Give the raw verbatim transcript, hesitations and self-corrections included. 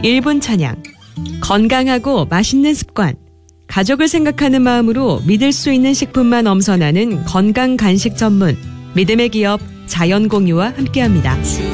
일 분 찬양. 건강하고 맛있는 습관. 가족을 생각하는 마음으로 믿을 수 있는 식품만 엄선하는 건강 간식 전문 믿음의 기업 자연공유와 함께합니다.